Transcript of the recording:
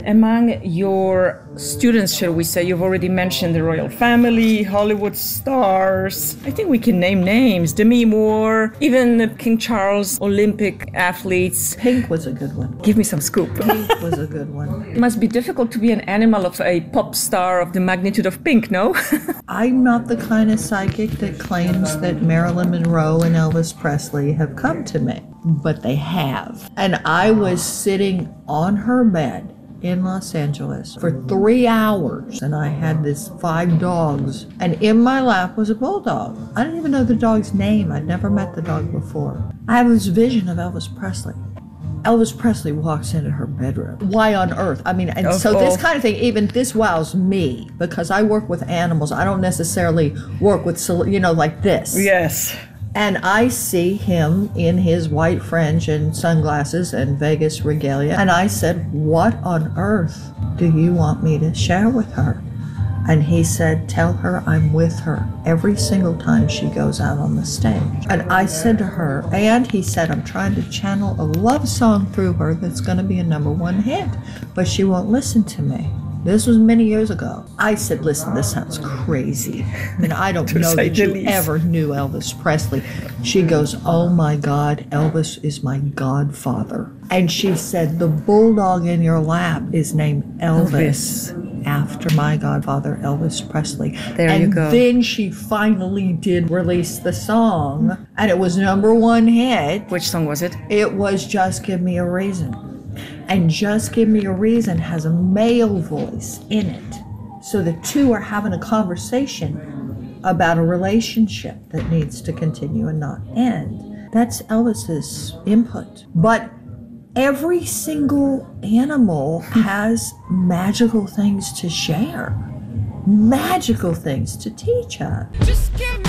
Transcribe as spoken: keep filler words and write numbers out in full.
Among your students, shall we say, you've already mentioned the royal family, Hollywood stars. I think we can name names. Demi Moore, even King Charles, Olympic athletes. Pink was a good one. Give me some scoop. Pink was a good one. It must be difficult to be an animal of a pop star of the magnitude of Pink, no? I'm not the kind of psychic that claims that Marilyn Monroe and Elvis Presley have come to me, but they have. And I was sitting on her bed in Los Angeles for three hours, and I had this five dogs, and in my lap was a bulldog. I didn't even know the dog's name. I'd never met the dog before. I have this vision of Elvis Presley. Elvis Presley walks into her bedroom. Why on earth? I mean, and oh, so oh. this kind of thing, even this wows me, because I work with animals. I don't necessarily work with, you know, like this. Yes. And I see him in his white fringe and sunglasses and Vegas regalia. And I said, what on earth do you want me to share with her? And he said, tell her I'm with her every single time she goes out on the stage. And I said to her, and he said, I'm trying to channel a love song through her that's going to be a number one hit, but she won't listen to me. This was many years ago. I said, listen, this sounds crazy. I mean, I don't know that you ever knew Elvis Presley. She goes, oh my God, Elvis is my godfather. And she said, the bulldog in your lap is named Elvis, Elvis. after my godfather, Elvis Presley. There and you go. And then she finally did release the song, and it was number one hit. Which song was it? It was Just Give Me a Reason. And Just Give Me a Reason has a male voice in it. So the two are having a conversation about a relationship that needs to continue and not end. That's Elvis's input. But every single animal has magical things to share, magical things to teach us. Just give me